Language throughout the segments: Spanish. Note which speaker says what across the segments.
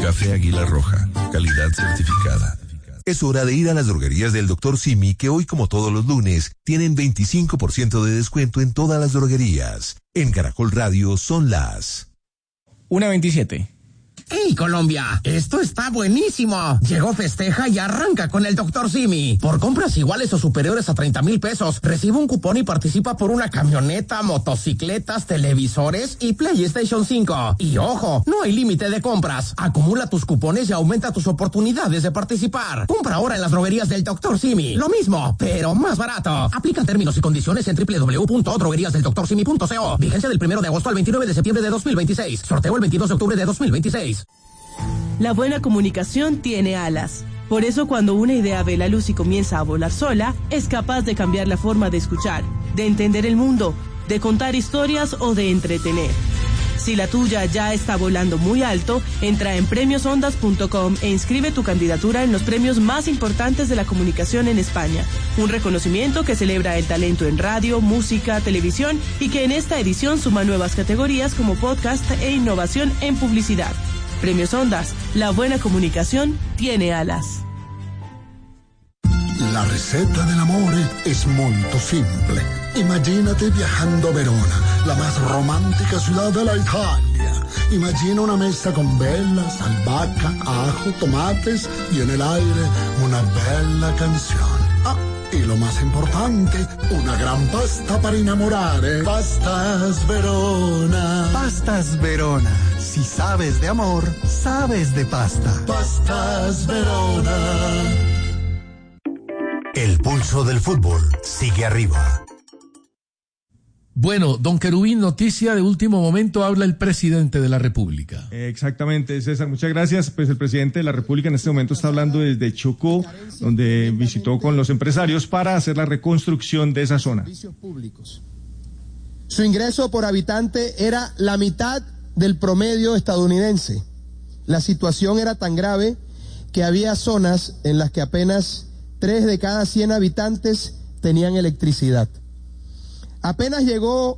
Speaker 1: Café Águila Roja, calidad certificada. Es hora de ir a las droguerías del Dr. Simi, que hoy, como todos los lunes, tienen 25% de descuento en todas las droguerías. En Caracol Radio son las
Speaker 2: 1:27.
Speaker 3: ¡Hey, Colombia! ¡Esto está buenísimo! Llegó Festeja y arranca con el Dr. Simi. Por compras iguales o superiores a 30,000 pesos, recibe un cupón y participa por una camioneta, motocicletas, televisores y PlayStation 5. Y ojo, no hay límite de compras. Acumula tus cupones y aumenta tus oportunidades de participar. Compra ahora en las droguerías del Dr. Simi. Lo mismo, pero más barato. Aplican términos y condiciones en www.drogueriasdeldoctorsimi.co. Vigencia del 1 de agosto al 29 de septiembre de 2026. Sorteo el 22 de octubre de 2026.
Speaker 4: La buena comunicación tiene alas. Por eso, cuando una idea ve la luz y comienza a volar sola, es capaz de cambiar la forma de escuchar, de entender el mundo, de contar historias o de entretener. Si la tuya ya está volando muy alto, entra en premiosondas.com e inscribe tu candidatura en los premios más importantes de la comunicación en España. Un reconocimiento que celebra el talento en radio, música, televisión y que en esta edición suma nuevas categorías como podcast e innovación en publicidad. Premios Ondas, la buena comunicación tiene alas.
Speaker 5: La receta del amor es muy simple. Imagínate viajando a Verona, la más romántica ciudad de la Italia. Imagina una mesa con velas, albahaca, ajo, tomates y en el aire una bella canción. Ah, y lo más importante, una gran pasta para enamorar. Pastas Verona.
Speaker 6: Pastas Verona. Si sabes de amor, sabes de pasta.
Speaker 5: Pastas Verona.
Speaker 7: El pulso del fútbol sigue arriba.
Speaker 8: Bueno, don Querubín, noticia de último momento, habla el presidente de la República.
Speaker 9: Exactamente, César, muchas gracias. Pues el presidente de la República en este momento está hablando desde Chocó, donde visitó con los empresarios para hacer la reconstrucción de esa zona.
Speaker 10: Su ingreso por habitante era la mitad del promedio estadounidense. La situación era tan grave que había zonas en las que apenas 3 de cada 100 habitantes tenían electricidad. Apenas llegó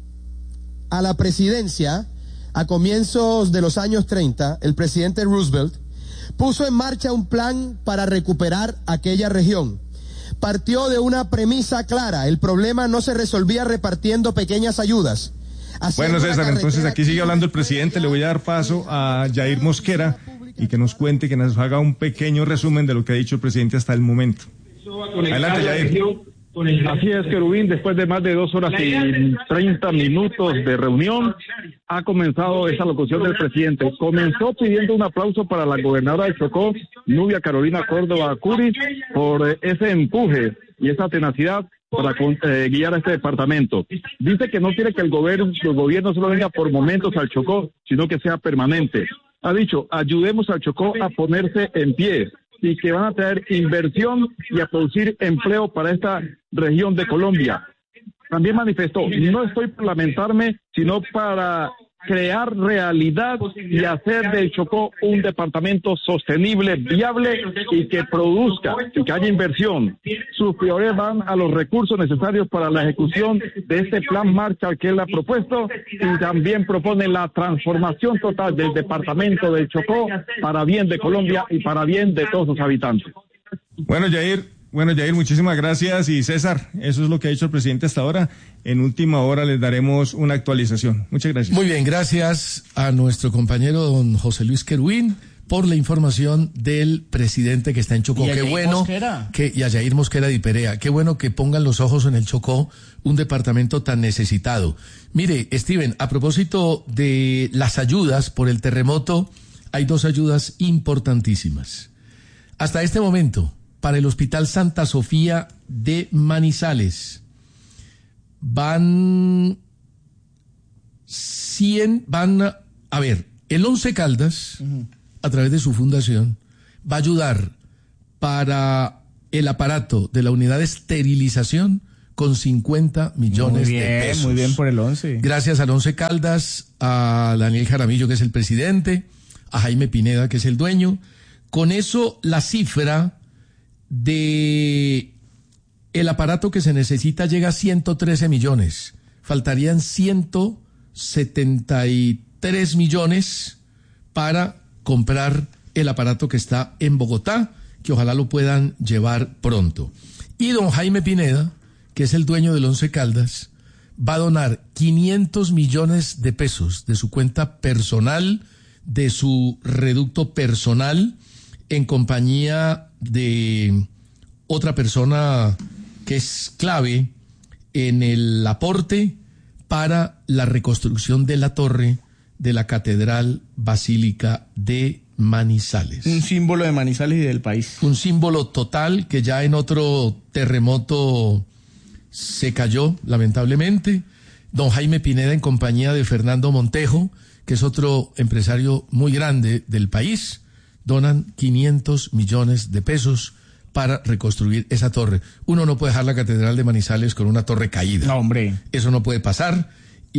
Speaker 10: a la presidencia, a comienzos de los años 30, el presidente Roosevelt puso en marcha un plan para recuperar aquella región. Partió de una premisa clara: el problema no se resolvía repartiendo pequeñas ayudas.
Speaker 9: Bueno, César, entonces aquí sigue hablando el presidente. Le voy a dar paso a Yair Mosquera y que nos cuente, que nos haga un pequeño resumen de lo que ha dicho el presidente hasta el momento. Adelante, Yair.
Speaker 11: Así es, Querubín, después de más de 2 horas y 30 minutos de reunión, ha comenzado esa locución del presidente. Comenzó pidiendo un aplauso para la gobernadora de Chocó, Nubia Carolina Córdoba Curi, por ese empuje y esa tenacidad para guiar a este departamento. Dice que no quiere que el gobierno solo venga por momentos al Chocó, sino que sea permanente. Ha dicho, ayudemos al Chocó a ponerse en pie, y que van a traer inversión y a producir empleo para esta región de Colombia. También manifestó, no estoy para lamentarme, sino para crear realidad y hacer del Chocó un departamento sostenible, viable y que produzca, y que haya inversión. Sus prioridades van a los recursos necesarios para la ejecución de este plan Marshall que él ha propuesto, y también propone la transformación total del departamento del Chocó para bien de Colombia y para bien de todos sus habitantes.
Speaker 9: Bueno, Yair, muchísimas gracias. Y César, eso es lo que ha dicho el presidente hasta ahora. En última hora les daremos una actualización. Muchas gracias.
Speaker 8: Muy bien, gracias a nuestro compañero don José Luis Querubín por la información del presidente que está en Chocó. Qué bueno y a Yair Mosquera de Perea. Qué bueno que pongan los ojos en el Chocó, un departamento tan necesitado. Mire, Steven, a propósito de las ayudas por el terremoto, hay 2 ayudas importantísimas. Hasta este momento, para el Hospital Santa Sofía de Manizales, el Once Caldas, a través de su fundación, va a ayudar para el aparato de la unidad de esterilización con 50 millones de pesos.
Speaker 2: Muy bien por el Once.
Speaker 8: Gracias al Once Caldas, a Daniel Jaramillo, que es el presidente, a Jaime Pineda, que es el dueño. Con eso, la cifra de el aparato que se necesita llega a 113 millones. Faltarían 173 millones para comprar el aparato que está en Bogotá, que ojalá lo puedan llevar pronto. Y don Jaime Pineda, que es el dueño del Once Caldas, va a donar 500 millones de pesos de su cuenta personal, de su reducto personal, en compañía de otra persona que es clave en el aporte para la reconstrucción de la torre de la Catedral Basílica de Manizales.
Speaker 2: Un símbolo de Manizales y del país.
Speaker 8: Un símbolo total que ya en otro terremoto se cayó, lamentablemente. Don Jaime Pineda, en compañía de Fernando Montejo, que es otro empresario muy grande del país, donan 500 millones de pesos para reconstruir esa torre. Uno no puede dejar la Catedral de Manizales con una torre caída.
Speaker 2: No, hombre.
Speaker 8: Eso no puede pasar.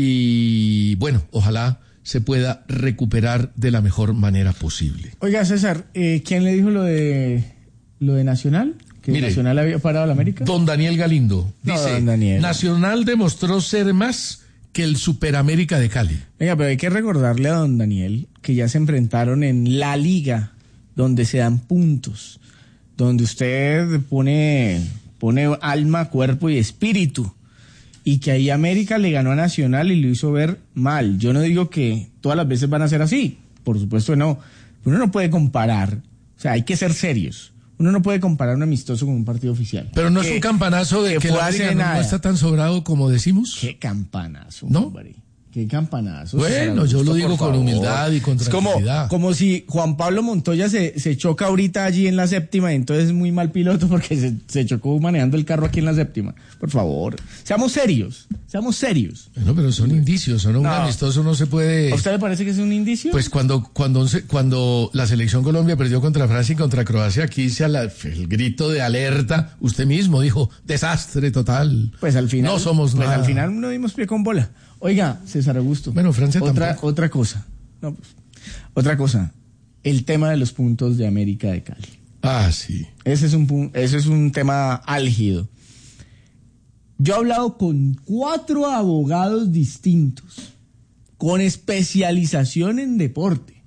Speaker 8: Y bueno, ojalá se pueda recuperar de la mejor manera posible.
Speaker 2: Oiga, César, ¿quién le dijo lo de Nacional? ¿Que mire, Nacional había parado a la América?
Speaker 8: Don Daniel Galindo dice, don Daniel. Nacional demostró ser más que el Superamérica de Cali.
Speaker 2: Venga, pero hay que recordarle a don Daniel que ya se enfrentaron en la liga, donde se dan puntos, donde usted pone alma, cuerpo y espíritu, y que ahí América le ganó a Nacional y lo hizo ver mal. Yo no digo que todas las veces van a ser así, por supuesto que no. Uno no puede comparar, o sea, hay que ser serios. Uno no puede comparar un amistoso con un partido oficial.
Speaker 8: Pero no es un campanazo de que la América no está tan sobrado como decimos.
Speaker 2: ¿Qué campanazo,
Speaker 8: ¿no?
Speaker 2: Hombre? ¿Qué campanazo?
Speaker 8: Bueno, yo lo digo con humildad y con tranquilidad.
Speaker 2: Es como si Juan Pablo Montoya se choca ahorita allí en la séptima, y entonces es muy mal piloto porque se chocó manejando el carro aquí en la séptima. Por favor, seamos serios.
Speaker 8: Bueno, pero son indicios, un amistoso no se puede...
Speaker 2: ¿A usted le parece que es un indicio?
Speaker 8: Pues cuando la selección Colombia perdió contra Francia y contra Croacia, aquí el grito de alerta, usted mismo dijo, desastre total.
Speaker 2: Pues al final...
Speaker 8: No somos nada.
Speaker 2: Al final no dimos pie con bola. Oiga, César Augusto.
Speaker 8: Bueno, Francia tampoco.
Speaker 2: Otra cosa. Otra cosa. El tema de los puntos de América de Cali.
Speaker 8: Ah, sí.
Speaker 2: Ese es un tema álgido. Yo he hablado con 4 abogados distintos, con especialización en deporte.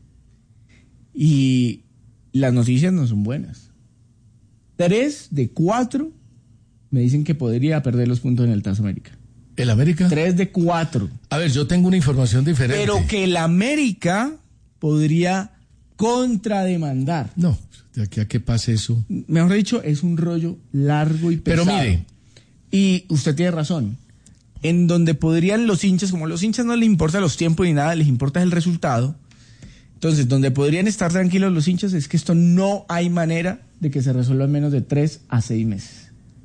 Speaker 2: Y las noticias no son buenas. 3 de 4 me dicen que podría perder los puntos en el TAS América.
Speaker 8: ¿El América?
Speaker 2: 3 de 4.
Speaker 8: A ver, yo tengo una información diferente.
Speaker 2: Pero que el América podría contrademandar.
Speaker 8: No, de aquí a que pase eso.
Speaker 2: Mejor dicho, es un rollo largo y pesado.
Speaker 8: Pero mire.
Speaker 2: Y usted tiene razón. En donde podrían los hinchas, como los hinchas no les importa los tiempos ni nada, les importa el resultado. Entonces, donde podrían estar tranquilos los hinchas es que esto no hay manera de que se resuelva en menos de 3 a 6 meses.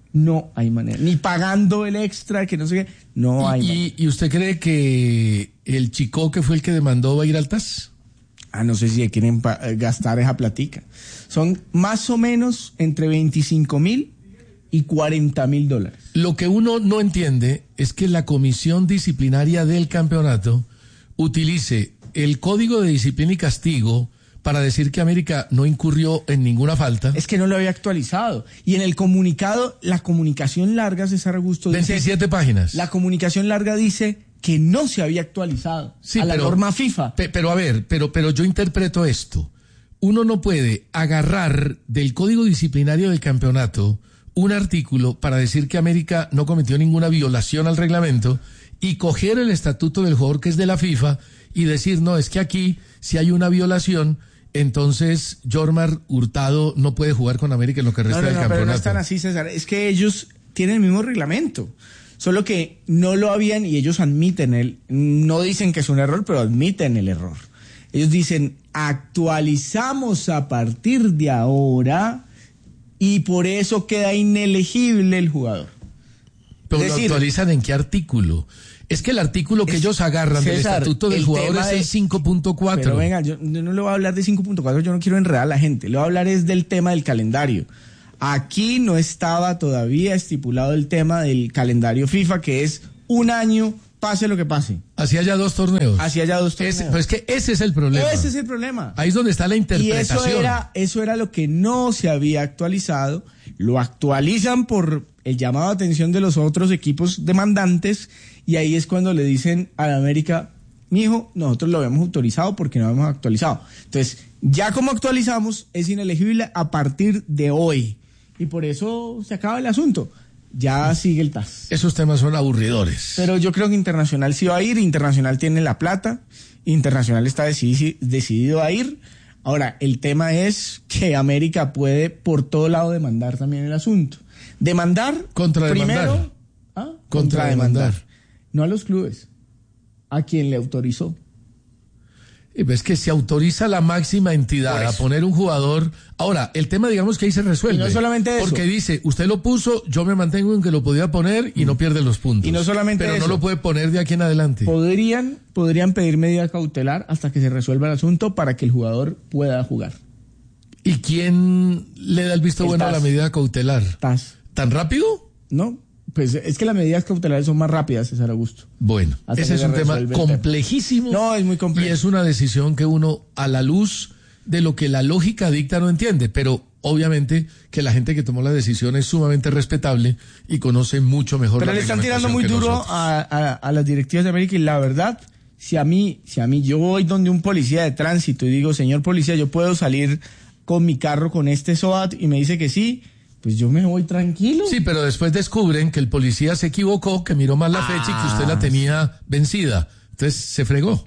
Speaker 2: No hay manera. Ni pagando el extra, que no sé qué. No hay manera.
Speaker 8: ¿Y usted cree que el Chico, que fue el que demandó, va a ir al TAS?
Speaker 2: No sé si quieren gastar esa platica. Son más o menos entre 25,000 y 40,000 dólares.
Speaker 8: Lo que uno no entiende es que la comisión disciplinaria del campeonato utilice el Código de Disciplina y Castigo para decir que América no incurrió en ninguna falta.
Speaker 2: Es que no lo había actualizado. Y en el comunicado, la comunicación larga, César Augusto,
Speaker 8: 27 páginas.
Speaker 2: La comunicación larga dice que no se había actualizado a la norma FIFA.
Speaker 8: Pero a ver, pero yo interpreto esto. Uno no puede agarrar del Código Disciplinario del campeonato un artículo para decir que América no cometió ninguna violación al reglamento y coger el estatuto del jugador, que es de la FIFA, y decir, no, es que aquí, si hay una violación, entonces Jormar Hurtado no puede jugar con América en lo que resta del campeonato.
Speaker 2: Pero no están así, César. Es que ellos tienen el mismo reglamento, solo que no lo habían, y ellos admiten no dicen que es un error, pero admiten el error. Ellos dicen, actualizamos a partir de ahora y por eso queda inelegible el jugador.
Speaker 8: Pero lo actualizan ¿en qué artículo? Es que el artículo que ellos agarran, César, del estatuto del jugador es el 5.4.
Speaker 2: Pero venga, yo no le voy a hablar de 5.4, yo no quiero enredar a la gente. Le voy a hablar es del tema del calendario. Aquí no estaba todavía estipulado el tema del calendario FIFA, que es un año, pase lo que pase.
Speaker 8: Hacía ya 2 torneos.
Speaker 2: Pues
Speaker 8: es que ese es el problema.
Speaker 2: Ese es el problema.
Speaker 8: Ahí es donde está la interpretación.
Speaker 2: Y eso era lo que no se había actualizado. Lo actualizan por el llamado de atención de los otros equipos demandantes, y ahí es cuando le dicen a la América, mijo, nosotros lo habíamos autorizado porque no lo habíamos actualizado. Entonces, Ya como actualizamos, es inelegible a partir de hoy. Y por eso se acaba el asunto. Ya sigue el TAS.
Speaker 8: Esos temas son aburridores.
Speaker 2: Pero yo creo que Internacional sí va a ir. Internacional tiene la plata. Internacional está decidido a ir. Ahora, el tema es que América puede por todo lado demandar también el asunto. Demandar.
Speaker 8: Contrademandar.
Speaker 2: Primero.
Speaker 8: Contrademandar.
Speaker 2: No a los clubes. A quien le autorizó.
Speaker 8: Es que se autoriza la máxima entidad a poner un jugador. Ahora, el tema, digamos que ahí se resuelve.
Speaker 2: Y no solamente eso.
Speaker 8: Porque dice, usted lo puso, yo me mantengo en que lo podía poner y no pierde los puntos.
Speaker 2: Y no solamente
Speaker 8: pero
Speaker 2: eso.
Speaker 8: No lo puede poner de aquí en adelante.
Speaker 2: Podrían pedir medida cautelar hasta que se resuelva el asunto para que el jugador pueda jugar.
Speaker 8: ¿Y quién le da el visto bueno a la medida cautelar?
Speaker 2: TAS.
Speaker 8: ¿Tan rápido?
Speaker 2: No. Pues es que las medidas cautelares son más rápidas, César Augusto.
Speaker 8: Bueno, ese es un tema complejísimo.
Speaker 2: No, es muy complejo.
Speaker 8: Y es una decisión que uno, a la luz de lo que la lógica dicta, no entiende. Pero obviamente que la gente que tomó la decisión es sumamente respetable y conoce mucho mejor.
Speaker 2: Pero
Speaker 8: la
Speaker 2: le están tirando muy duro a las directivas de América y la verdad, si a mí yo voy donde un policía de tránsito y digo, señor policía, yo puedo salir con mi carro con este SOAT y me dice que sí, pues yo me voy tranquilo.
Speaker 8: Sí, pero después descubren que el policía se equivocó, que miró mal la fecha y que usted la tenía vencida. Entonces se fregó.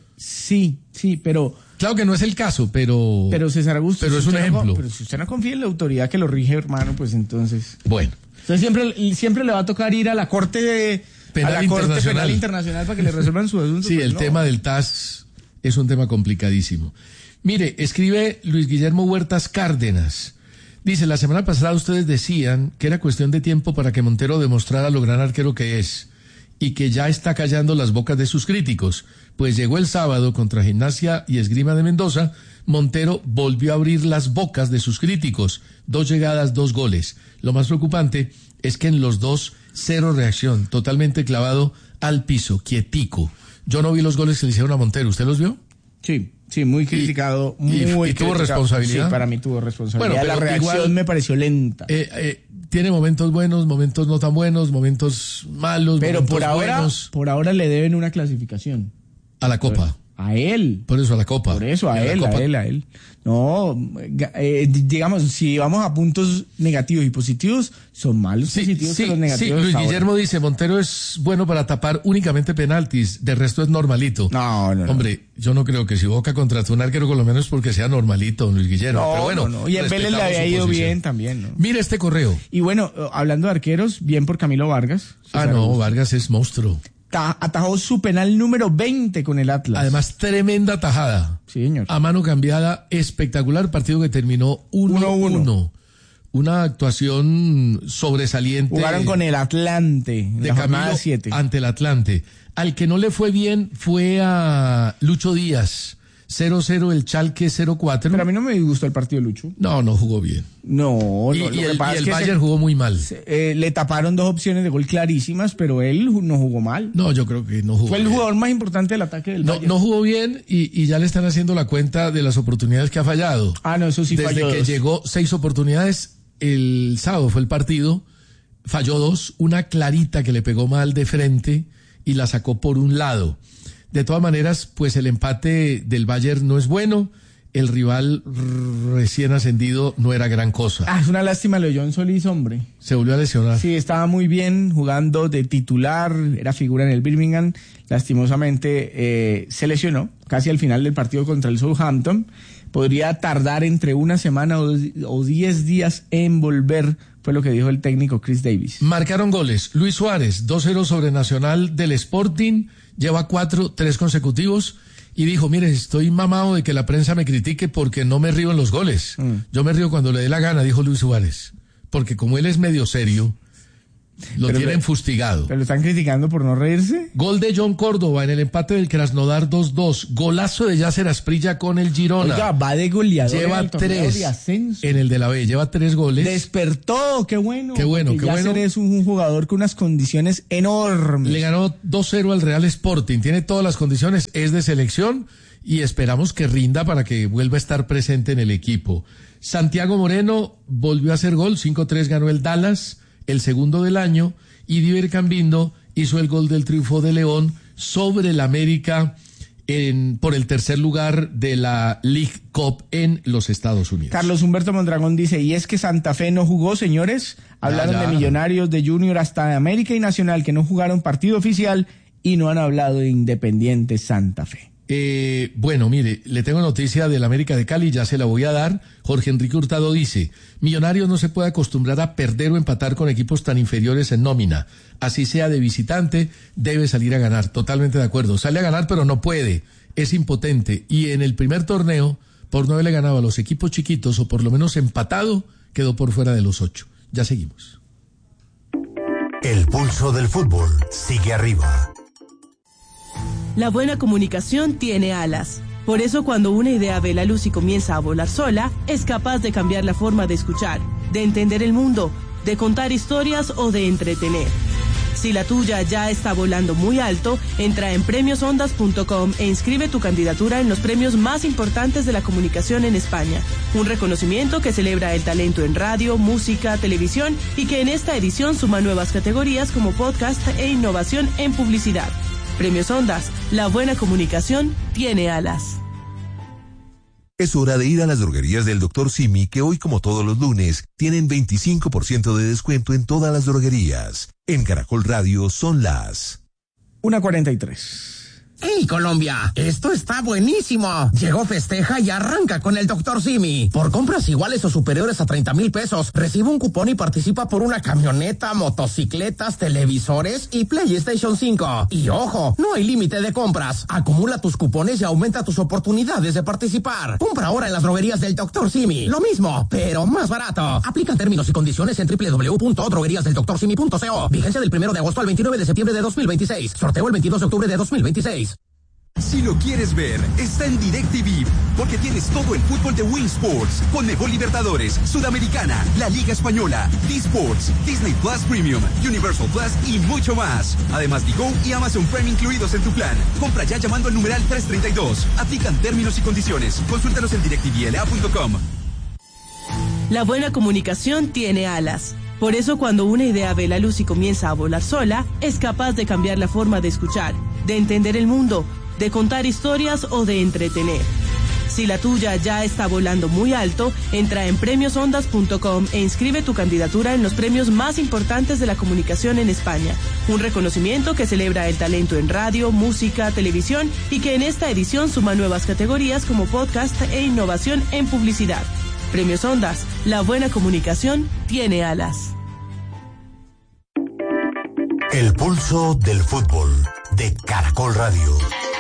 Speaker 2: Sí, pero...
Speaker 8: Claro que no es el caso, pero
Speaker 2: César Augusto...
Speaker 8: Pero es un ejemplo.
Speaker 2: Pero si usted no confía en la autoridad que lo rige, hermano, pues entonces...
Speaker 8: Bueno.
Speaker 2: Entonces siempre le va a tocar ir a la Corte Penal Internacional para que le resuelvan su asunto.
Speaker 8: Sí,
Speaker 2: pues
Speaker 8: el
Speaker 2: no.
Speaker 8: tema del TAS es un tema complicadísimo. Mire, escribe Luis Guillermo Huertas Cárdenas. Dice, la semana pasada ustedes decían que era cuestión de tiempo para que Montero demostrara lo gran arquero que es y que ya está callando las bocas de sus críticos. Pues llegó el sábado contra Gimnasia y Esgrima de Mendoza, Montero volvió a abrir las bocas de sus críticos. 2 llegadas, 2 goles. Lo más preocupante es que en los 2, 0 reacción, totalmente clavado al piso, quietico. Yo no vi los goles que le hicieron a Montero, ¿usted los vio?
Speaker 2: Sí, muy criticado.
Speaker 8: ¿Y tuvo responsabilidad?
Speaker 2: Sí, para mí tuvo responsabilidad.
Speaker 8: Bueno,
Speaker 2: la reacción igual, me pareció lenta.
Speaker 8: Tiene momentos buenos, momentos no tan buenos, momentos malos,
Speaker 2: pero
Speaker 8: momentos buenos.
Speaker 2: Por ahora le deben una clasificación.
Speaker 8: A la Copa.
Speaker 2: A él.
Speaker 8: Por eso a la Copa.
Speaker 2: Por eso, a él. No, digamos, si vamos a puntos negativos y positivos, son más los positivos que los negativos.
Speaker 8: Sí, Luis Guillermo dice, Montero es bueno para tapar únicamente penaltis, de resto es normalito.
Speaker 2: No.
Speaker 8: Hombre, yo no creo que si Boca contrató un arquero con lo menos porque sea normalito, Luis Guillermo.
Speaker 2: No,
Speaker 8: pero bueno,
Speaker 2: no. Y el Vélez le había ido bien también, ¿no?
Speaker 8: Mira este correo.
Speaker 2: Y bueno, hablando de arqueros, bien por Camilo Vargas.
Speaker 8: Vargas es monstruo.
Speaker 2: Atajó su penal número 20 con el Atlas.
Speaker 8: Además, tremenda tajada.
Speaker 2: Sí, señor.
Speaker 8: A mano cambiada, espectacular partido que terminó 1-1. Una actuación sobresaliente.
Speaker 2: Jugaron con el Atlante en
Speaker 8: de
Speaker 2: la
Speaker 8: Camilo
Speaker 2: jornada 7.
Speaker 8: Ante el Atlante. Al que no le fue bien fue a Lucho Díaz. 0-0 el Schalke 0-4.
Speaker 2: Pero a mí no me gustó el partido de Lucho.
Speaker 8: No jugó bien.
Speaker 2: No.
Speaker 8: Y el Bayern jugó muy mal.
Speaker 2: Le taparon 2 opciones de gol clarísimas, pero él no jugó mal.
Speaker 8: No, yo creo que no jugó
Speaker 2: Fue el jugador más importante del ataque del Bayern.
Speaker 8: No jugó bien y ya le están haciendo la cuenta de las oportunidades que ha fallado.
Speaker 2: No, eso sí falló.
Speaker 8: Desde que llegó 6 oportunidades, el sábado fue el partido, falló 2, una clarita que le pegó mal de frente y la sacó por un lado. De todas maneras, pues el empate del Bayern no es bueno. El rival recién ascendido no era gran cosa.
Speaker 2: Es una lástima lo de John Solís, hombre.
Speaker 8: Se volvió a lesionar.
Speaker 2: Sí, estaba muy bien jugando de titular, era figura en el Birmingham. Lastimosamente se lesionó casi al final del partido contra el Southampton. Podría tardar entre una semana o 10 días en volver, fue lo que dijo el técnico Chris Davis.
Speaker 8: Marcaron goles. Luis Suárez, 2-0 sobre Nacional del Sporting. Lleva 3 consecutivos y dijo, mire, estoy mamado de que la prensa me critique porque no me río en los goles. Yo me río cuando le dé la gana, dijo Luis Suárez. Porque como él es medio serio, lo tienen fustigado.
Speaker 2: ¿Pero lo están criticando por no reírse?
Speaker 8: Gol de John Córdoba en el empate del Krasnodar 2-2. Golazo de Yasser Asprilla con el Girona.
Speaker 2: Oiga, va de goleador.
Speaker 8: Lleva 3 en el de la B. Lleva 3 goles.
Speaker 2: Despertó, qué bueno.
Speaker 8: Qué bueno.
Speaker 2: Yasser es un jugador con unas condiciones enormes.
Speaker 8: Le ganó 2-0 al Real Sporting. Tiene todas las condiciones. Es de selección y esperamos que rinda para que vuelva a estar presente en el equipo. Santiago Moreno volvió a hacer gol. 5-3 ganó el Dallas, el segundo del año, y Diver Cambindo hizo el gol del triunfo de León sobre el América por el tercer lugar de la League Cup en los Estados Unidos.
Speaker 2: Carlos Humberto Mondragón dice, y es que Santa Fe no jugó, señores. Hablaron de Millonarios, de Junior, hasta de América y Nacional, que no jugaron partido oficial y no han hablado de Independiente Santa Fe.
Speaker 8: Bueno, mire, le tengo noticia del América de Cali, ya se la voy a dar. Jorge Enrique Hurtado dice, Millonarios no se puede acostumbrar a perder o empatar con equipos tan inferiores en nómina. Así sea de visitante, debe salir a ganar. Totalmente de acuerdo. Sale a ganar, pero no puede. Es impotente. Y en el primer torneo, por no haberle ganado a los equipos chiquitos, o por lo menos empatado, quedó por fuera de los 8. Ya seguimos.
Speaker 7: El pulso del fútbol sigue arriba.
Speaker 4: La buena comunicación tiene alas. Por eso cuando una idea ve la luz y comienza a volar sola, es capaz de cambiar la forma de escuchar, de entender el mundo, de contar historias o de entretener. Si la tuya ya está volando muy alto, entra en premiosondas.com e inscribe tu candidatura en los premios más importantes de la comunicación en España. Un reconocimiento que celebra el talento en radio, música, televisión y que en esta edición suma nuevas categorías como podcast e innovación en publicidad. Premios Ondas, la buena comunicación tiene alas.
Speaker 1: Es hora de ir a las droguerías del Dr. Simi, que hoy, como todos los lunes, tienen 25% de descuento en todas las droguerías. En Caracol Radio son las
Speaker 2: 1:43.
Speaker 3: ¡Hey, Colombia! ¡Esto está buenísimo! Llegó Festeja y arranca con el Dr. Simi. Por compras iguales o superiores a 30,000 pesos, recibe un cupón y participa por una camioneta, motocicletas, televisores y PlayStation 5. Y ojo, no hay límite de compras. Acumula tus cupones y aumenta tus oportunidades de participar. Compra ahora en las droguerías del Dr. Simi. Lo mismo, pero más barato. Aplica términos y condiciones en www.drogueriasdeldoctorsimi.co. Vigencia del 1 de agosto al 29 de septiembre de 2026. Sorteo el 22 de octubre de 2026.
Speaker 12: Si lo quieres ver, está en DirecTV, porque tienes todo el fútbol de Win Sports, Conmebol Libertadores, Sudamericana, la Liga Española, D-Sports, Disney Plus Premium, Universal Plus y mucho más. Además, Digo y Amazon Prime incluidos en tu plan. Compra ya llamando al numeral 332. Aplican términos y condiciones. Consúltanos en directvla.com.
Speaker 4: La buena comunicación tiene alas. Por eso cuando una idea ve la luz y comienza a volar sola, es capaz de cambiar la forma de escuchar, de entender el mundo, de contar historias o de entretener. Si la tuya ya está volando muy alto, entra en premiosondas.com e inscribe tu candidatura en los premios más importantes de la comunicación en España. Un reconocimiento que celebra el talento en radio, música, televisión y que en esta edición suma nuevas categorías como podcast e innovación en publicidad. Premios Ondas, la buena comunicación tiene alas.
Speaker 7: El pulso del fútbol de Caracol Radio.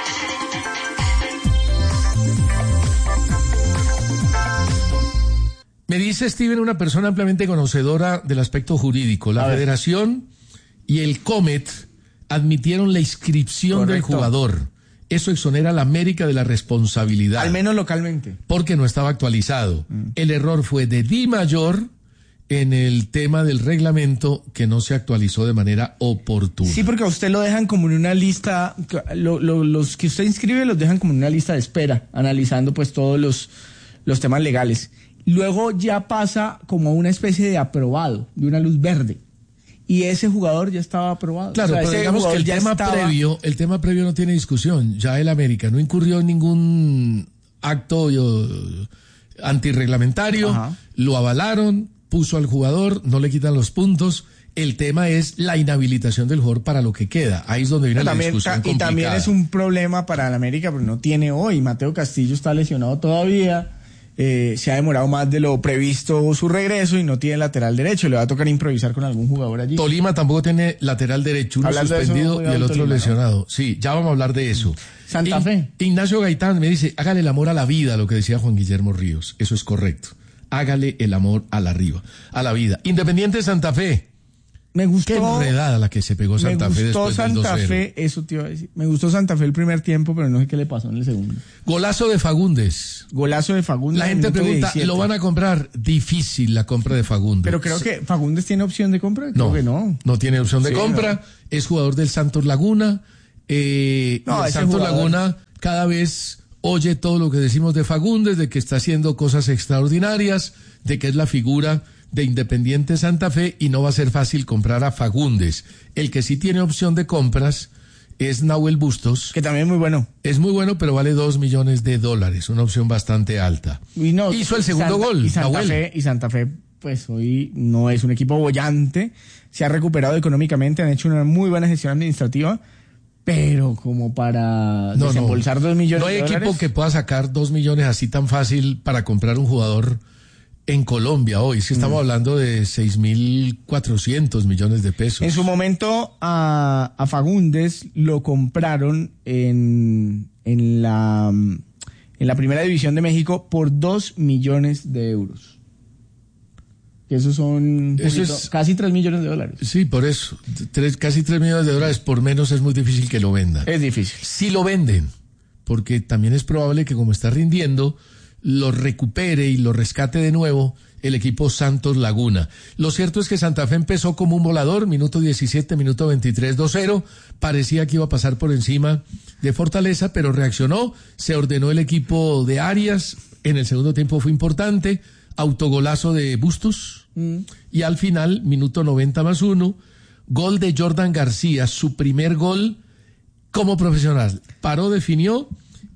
Speaker 8: Me dice Steven, una persona ampliamente conocedora del aspecto jurídico. La Federación y el Comet admitieron la inscripción del jugador. Eso exonera a la América de la responsabilidad.
Speaker 2: Al menos localmente.
Speaker 8: Porque no estaba actualizado. El error fue de Di Mayor en el tema del reglamento, que no se actualizó de manera oportuna.
Speaker 2: Sí, porque a usted lo dejan como en una lista, los que usted inscribe los dejan como en una lista de espera, analizando pues todos los temas legales. Luego ya pasa como una especie de aprobado, de una luz verde. Y ese jugador ya estaba aprobado.
Speaker 8: Claro, pero digamos que el tema previo no tiene discusión. Ya el América no incurrió en ningún acto antirreglamentario, lo avalaron, puso al jugador, no le quitan los puntos. El tema es la inhabilitación del jugador para lo que queda. Ahí es donde viene la discusión complicada.
Speaker 2: Y también es un problema para el América, porque no tiene hoy. Mateo Castillo está lesionado todavía. Se ha demorado más de lo previsto su regreso y no tiene lateral derecho. Le va a tocar improvisar con algún jugador allí.
Speaker 8: Tolima tampoco tiene lateral derecho, uno suspendido y el otro Tolima, lesionado. ¿No? Sí, ya vamos a hablar de eso.
Speaker 2: Santa Fe.
Speaker 8: Ignacio Gaitán me dice, hágale el amor a la vida, lo que decía Juan Guillermo Ríos. Eso es correcto. Hágale el amor a la vida. Independiente Santa Fe.
Speaker 2: Me gustó.
Speaker 8: Qué enredada la que se pegó Santa Fe después del 2-0. Me gustó Santa Fe,
Speaker 2: eso te iba a decir. Me gustó Santa Fe el primer tiempo, pero no sé qué le pasó en el segundo.
Speaker 8: Golazo de Fagundes.
Speaker 2: La
Speaker 8: gente pregunta, 17. ¿Lo van a comprar? Difícil la compra de Fagundes.
Speaker 2: Pero creo que Fagundes tiene opción de compra. Creo que no.
Speaker 8: No tiene opción de compra. No. Es jugador del Santos Laguna. El Santos Laguna cada vez oye todo lo que decimos de Fagundes, de que está haciendo cosas extraordinarias, de que es la figura de Independiente Santa Fe y no va a ser fácil comprar a Fagundes. El que sí tiene opción de compras es Nahuel Bustos.
Speaker 2: Que también es muy bueno.
Speaker 8: Es muy bueno, pero vale $2 millones, una opción bastante alta. Hizo el segundo gol,
Speaker 2: y Santa Fe, pues hoy no es un equipo bollante, se ha recuperado económicamente, han hecho una muy buena gestión administrativa, pero como para desembolsar $2 millones.
Speaker 8: No hay equipo que pueda sacar 2 millones así tan fácil para comprar un jugador en Colombia hoy. Si estamos hablando de 6.400 millones de pesos.
Speaker 2: En su momento a Fagundes lo compraron en la primera división de México por 2 millones de euros. Esos son casi $3 millones.
Speaker 8: Sí, por eso. Casi $3 millones por menos es muy difícil que lo vendan.
Speaker 2: Es difícil.
Speaker 8: Si lo venden, porque también es probable que como está rindiendo, lo recupere y lo rescate de nuevo el equipo Santos Laguna. Lo cierto es que Santa Fe empezó como un volador, minuto 17, minuto 23, 2-0. Parecía que iba a pasar por encima de Fortaleza, pero reaccionó, se ordenó el equipo de Arias. En el segundo tiempo fue importante. Autogolazo de Bustos y al final, minuto 90+1, gol de Jordan García, su primer gol como profesional. Paró, definió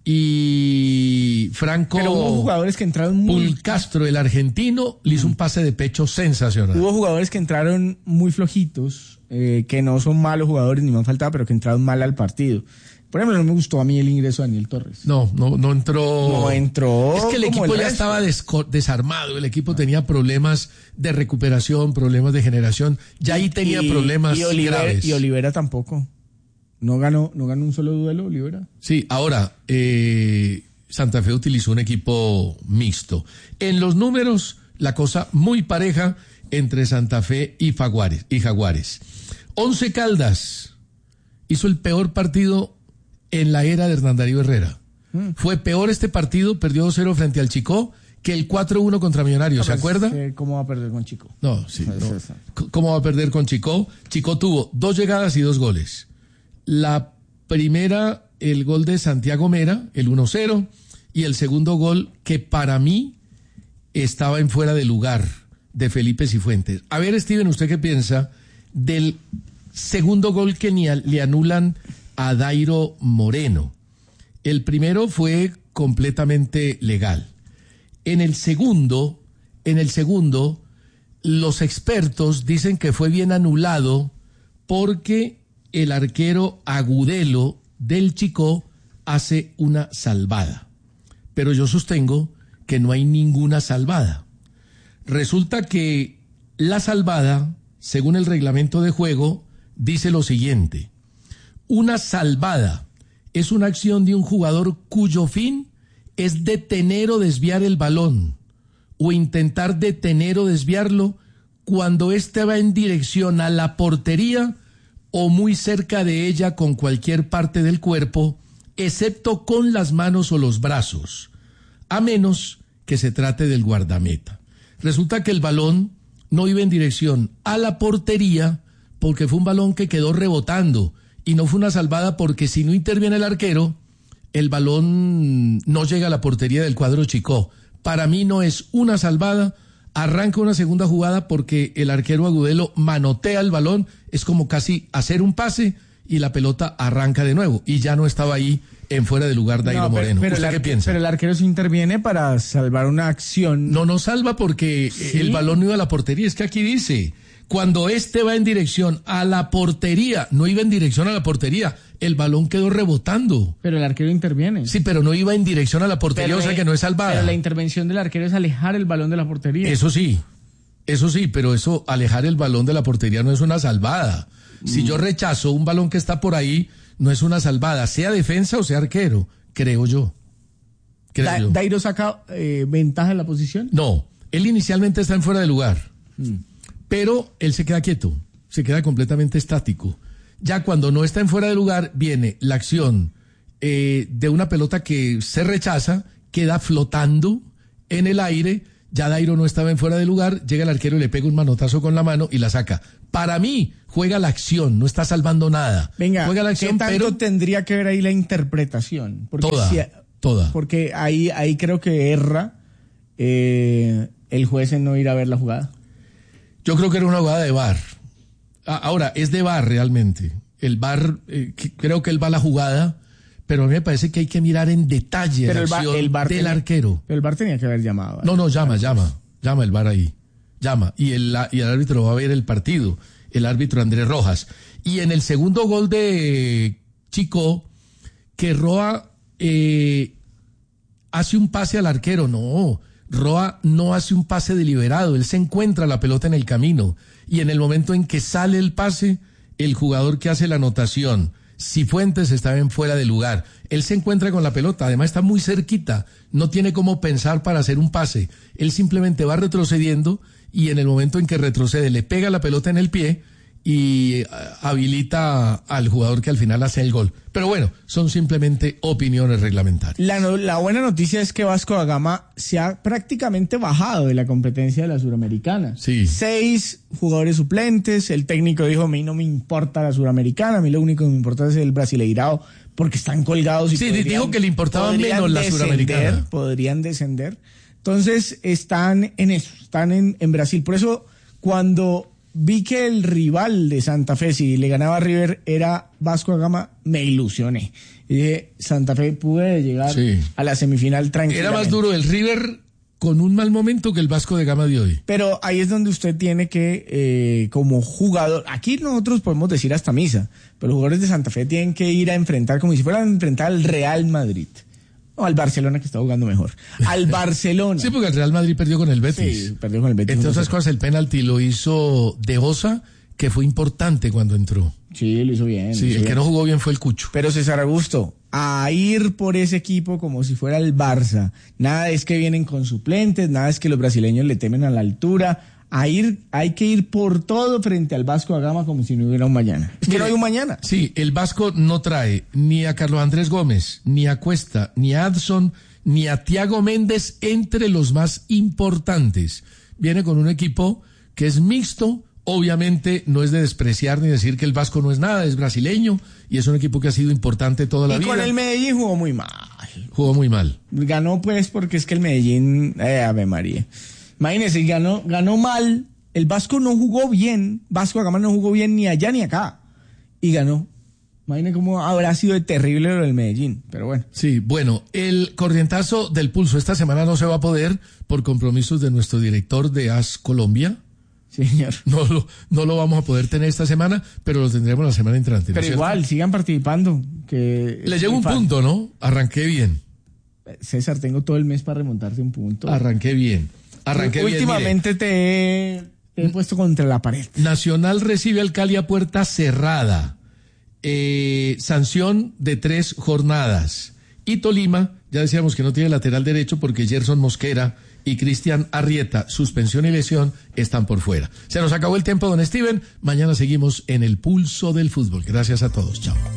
Speaker 8: y Franco
Speaker 2: Pero hubo jugadores que entraron
Speaker 8: Pulcastro, el argentino, le hizo un pase de pecho sensacional.
Speaker 2: Hubo jugadores que entraron muy flojitos, que no son malos jugadores ni me han faltado, pero que entraron mal al partido. Por ejemplo, no me gustó a mí el ingreso de Daniel Torres.
Speaker 8: No entró.
Speaker 2: No entró.
Speaker 8: Es que el equipo ya estaba desarmado. El equipo tenía problemas de recuperación, problemas de generación. Ya ahí tenía problemas graves.
Speaker 2: Y Olivera tampoco. No ganó un solo duelo, Olivera.
Speaker 8: Sí, ahora, Santa Fe utilizó un equipo mixto. En los números, la cosa muy pareja entre Santa Fe y Jaguares. 11 Caldas hizo el peor partido en la era de Hernán Darío Herrera. Fue peor este partido, perdió 2-0 frente al Chicó, que el 4-1 contra Millonarios, ¿se acuerda?
Speaker 2: ¿Cómo va a perder con Chicó?
Speaker 8: No. ¿Cómo va a perder con Chicó? Chicó tuvo 2 llegadas y 2 goles. La primera, el gol de Santiago Mera, el 1-0, y el segundo gol, que para mí estaba en fuera de lugar, de Felipe Cifuentes. A ver, Steven, ¿usted qué piensa del segundo gol que le anulan a Dairo Moreno? El primero fue completamente legal. En el segundo, los expertos dicen que fue bien anulado porque el arquero Agudelo del Chicó hace una salvada. Pero yo sostengo que no hay ninguna salvada. Resulta que la salvada, según el reglamento de juego, dice lo siguiente: una salvada es una acción de un jugador cuyo fin es detener o desviar el balón, o intentar detener o desviarlo cuando éste va en dirección a la portería o muy cerca de ella con cualquier parte del cuerpo, excepto con las manos o los brazos, a menos que se trate del guardameta. Resulta que el balón no iba en dirección a la portería porque fue un balón que quedó rebotando, y no fue una salvada porque si no interviene el arquero, el balón no llega a la portería del cuadro Chicó. Para mí no es una salvada. Arranca una segunda jugada porque el arquero Agudelo manotea el balón, es como casi hacer un pase y la pelota arranca de nuevo, y ya no estaba ahí en fuera de lugar Dairo Moreno. ¿Usted qué piensa?
Speaker 2: Pero el arquero sí interviene para salvar una acción.
Speaker 8: No salva porque el balón no iba a la portería. Es que aquí dice, cuando este va en dirección a la portería, no iba en dirección a la portería, el balón quedó rebotando.
Speaker 2: Pero el arquero interviene.
Speaker 8: Sí, pero no iba en dirección a la portería, o sea que no es salvada.
Speaker 2: Pero la intervención del arquero es alejar el balón de la portería.
Speaker 8: Eso sí, pero alejar el balón de la portería no es una salvada. Si yo rechazo un balón que está por ahí, no es una salvada, sea defensa o sea arquero, creo yo.
Speaker 2: ¿Dairo saca ventaja en la posición?
Speaker 8: No, él inicialmente está en fuera de lugar, pero él se queda quieto, se queda completamente estático. Ya cuando no está en fuera de lugar, viene la acción de una pelota que se rechaza, queda flotando en el aire. Ya Dairo no estaba en fuera de lugar, llega el arquero y le pega un manotazo con la mano y la saca. Para mí, juega la acción, no está salvando nada.
Speaker 2: Venga,
Speaker 8: juega la acción,
Speaker 2: ¿qué tanto tendría que ver ahí la interpretación? Porque
Speaker 8: toda.
Speaker 2: Porque ahí creo que erra el juez en no ir a ver la jugada.
Speaker 8: Yo creo que era una jugada de VAR. Ahora, es de VAR realmente. El VAR, creo que él va a la jugada, pero a mí me parece que hay que mirar en detalle la acción del arquero.
Speaker 2: Pero el VAR tenía que haber llamado.
Speaker 8: No, llama el VAR ahí. Llama. Y el árbitro va a ver el partido. El árbitro Andrés Rojas. Y en el segundo gol de Chico, que Roa hace un pase al arquero. No, Roa no hace un pase deliberado. Él se encuentra la pelota en el camino. Y en el momento en que sale el pase, el jugador que hace la anotación, Cifuentes, estaba en fuera de lugar. Él se encuentra con la pelota, además está muy cerquita, no tiene cómo pensar para hacer un pase. Él simplemente va retrocediendo y en el momento en que retrocede le pega la pelota en el pie y habilita al jugador que al final hace el gol. Pero bueno, son simplemente opiniones reglamentarias.
Speaker 2: La buena noticia es que Vasco da Gama se ha prácticamente bajado de la competencia de la Suramericana.
Speaker 8: Sí.
Speaker 2: 6 jugadores suplentes, el técnico dijo, a mí no me importa la Suramericana, a mí lo único que me importa es el Brasileirao, porque están colgados y
Speaker 8: dijo que le importaba menos la Suramericana.
Speaker 2: Podrían descender. Entonces están en eso, están en Brasil. Por eso cuando vi que el rival de Santa Fe, si le ganaba a River, era Vasco da Gama, me ilusioné. Y dije, Santa Fe puede llegar a la semifinal tranquilamente.
Speaker 8: Era más duro el River con un mal momento que el Vasco da Gama de hoy.
Speaker 2: Pero ahí es donde usted tiene que, como jugador, aquí nosotros podemos decir hasta misa, pero los jugadores de Santa Fe tienen que ir a enfrentar como si fueran a enfrentar al Real Madrid. O al Barcelona, que está jugando mejor. Al Barcelona.
Speaker 8: Sí, porque el Real Madrid perdió con el Betis.
Speaker 2: Sí, perdió con el Betis.
Speaker 8: Entre otras cosas, el penalti lo hizo De Osa, que fue importante cuando entró.
Speaker 2: Sí, lo hizo bien.
Speaker 8: Sí, el que no jugó bien fue el Cucho.
Speaker 2: Pero César Augusto, a ir por ese equipo como si fuera el Barça. Nada es que vienen con suplentes, nada es que los brasileños le temen a la altura. Hay que ir por todo frente al Vasco da Gama como si no hubiera un mañana. Es que no hay un mañana.
Speaker 8: Sí, el Vasco no trae ni a Carlos Andrés Gómez, ni a Cuesta, ni a Adson, ni a Thiago Méndez entre los más importantes. Viene con un equipo que es mixto. Obviamente no es de despreciar ni decir que el Vasco no es nada, es brasileño y es un equipo que ha sido importante toda la vida.
Speaker 2: Y con el Medellín jugó muy mal.
Speaker 8: Jugó muy mal.
Speaker 2: Ganó pues porque es que el Medellín, Ave María. Imagínese, ganó mal, el Vasco no jugó bien, Vasco da Gama no jugó bien ni allá ni acá, y ganó. Imagínese cómo habrá sido de terrible lo del Medellín, pero bueno.
Speaker 8: Sí, bueno, el corrientazo del pulso esta semana no se va a poder por compromisos de nuestro director de AS Colombia.
Speaker 2: Sí, señor.
Speaker 8: No lo vamos a poder tener esta semana, pero lo tendremos la semana entrante.
Speaker 2: Pero igual, sigan participando. Que
Speaker 8: le llevo un punto, ¿no? Arranqué bien.
Speaker 2: César, tengo todo el mes para remontarte un punto.
Speaker 8: Arranqué bien.
Speaker 2: Últimamente te he puesto contra la pared.
Speaker 8: Nacional recibe al Cali a puerta cerrada. Sanción de 3 jornadas. Y Tolima, ya decíamos que no tiene lateral derecho porque Gerson Mosquera y Cristian Arrieta, suspensión y lesión, están por fuera. Se nos acabó el tiempo, don Steven. Mañana seguimos en el pulso del fútbol. Gracias a todos. Chao.